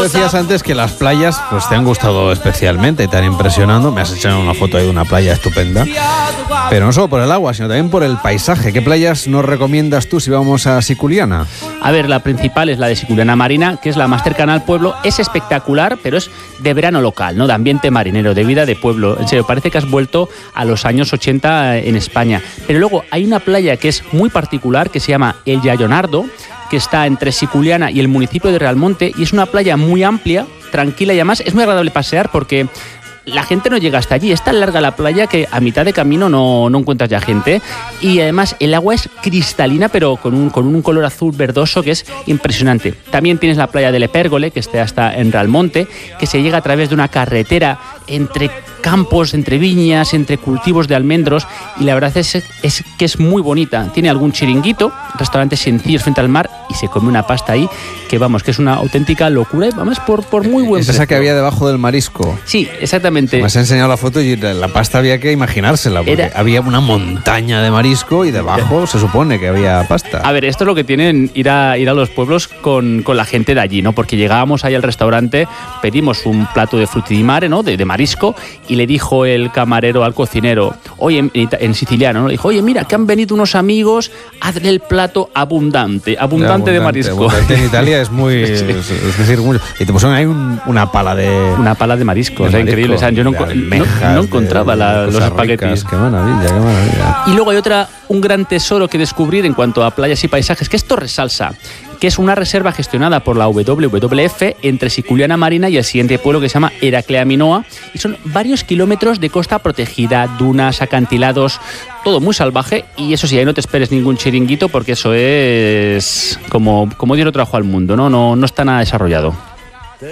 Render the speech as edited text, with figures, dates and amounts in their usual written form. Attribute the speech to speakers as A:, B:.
A: decías antes que las playas pues te han gustado especialmente, te han impresionado. Me has echado una foto ahí de una playa estupenda. Pero no solo por el agua, sino también por el paisaje. ¿Qué playas nos recomiendas tú si vamos a Siculiana?
B: A ver, la principal es la de Siculiana Marina, que es la más cercana al pueblo. Es espectacular, pero es de verano local, ¿no? De ambiente marinero, de vida de pueblo. En serio, parece que has vuelto a los años 80 en España. Pero luego hay una playa que es muy particular, que se llama El Yayonardo, que está entre Siculiana y el municipio de Realmonte, y es una playa muy amplia, tranquila, y además es muy agradable pasear porque la gente no llega hasta allí. Es tan larga la playa que a mitad de camino no encuentras ya gente. Y además el agua es cristalina, pero con un color azul verdoso que es impresionante. También tienes la playa del Epérgole, que está hasta en Realmonte, que se llega a través de una carretera entre campos, entre viñas, entre cultivos de almendros. Y la verdad es que es muy bonita. Tiene algún chiringuito, restaurantes sencillos frente al mar, y se come una pasta ahí que vamos, que es una auténtica locura. Y vamos por muy buen precio.
A: ¿Es esa que había debajo del marisco?
B: Sí, exactamente.
A: Me has enseñado la foto y la pasta había que imaginársela, porque había una montaña de marisco y debajo se supone que había pasta.
B: A ver, esto es lo que tienen ir a los pueblos con la gente de allí, ¿no? Porque llegábamos ahí al restaurante, pedimos un plato de frutti di mare, ¿no? De marisco, y le dijo el camarero al cocinero, oye, en siciliano, ¿no? Le dijo, oye, mira, que han venido unos amigos, hazle el plato abundante de marisco.
A: Abundante en Italia es muy... es decir, mucho. Y te pusieron ahí una pala de...
B: Una pala de marisco, o sea, increíble. O sea, yo no encontraba los espaguetis.
A: Qué maravilla.
B: Y luego hay un gran tesoro que descubrir en cuanto a playas y paisajes, que es Torre Salsa, que es una reserva gestionada por la WWF entre Siculiana Marina y el siguiente pueblo, que se llama Heraclea Minoa, y son varios kilómetros de costa protegida, dunas, acantilados, todo muy salvaje. Y eso sí, ahí no te esperes ningún chiringuito, porque eso es como Dios lo trajo al mundo, no está nada desarrollado.